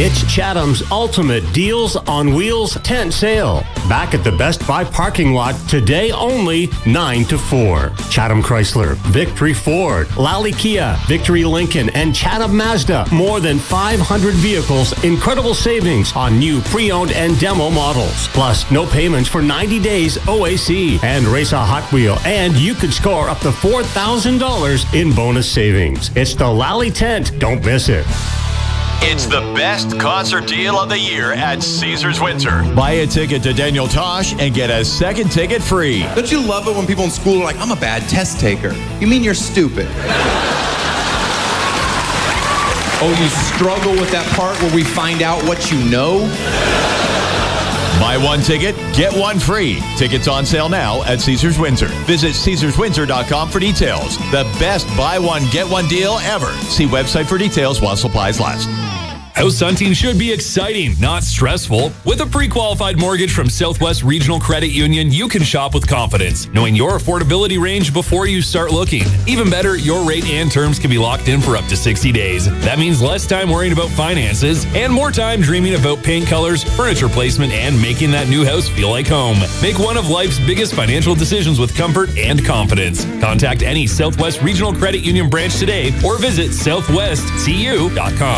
It's Chatham's ultimate Deals on Wheels tent sale. Back at the Best Buy parking lot today only 9 to 4. Chatham Chrysler, Victory Ford, Lally Kia, Victory Lincoln, and Chatham Mazda. More than 500 vehicles, incredible savings on new pre-owned and demo models. Plus, no payments for 90 days OAC. And race a Hot Wheel, and you could score up to $4,000 in bonus savings. It's the Lally Tent. Don't miss it. It's the best concert deal of the year at Caesars Windsor. Buy a ticket to Daniel Tosh and get a second ticket free. Don't you love it when people in school are like, I'm a bad test taker? You mean you're stupid? Oh, you struggle with that part where we find out what you know? Buy one ticket, get one free. Tickets on sale now at Caesars Windsor. Visit CaesarsWindsor.com for details. The best buy one, get one deal ever. See website for details while supplies last. House hunting should be exciting, not stressful. With a pre-qualified mortgage from Southwest Regional Credit Union, you can shop with confidence, knowing your affordability range before you start looking. Even better, your rate and terms can be locked in for up to 60 days. That means less time worrying about finances and more time dreaming about paint colors, furniture placement, and making that new house feel like home. Make one of life's biggest financial decisions with comfort and confidence. Contact any Southwest Regional Credit Union branch today or visit southwestcu.com.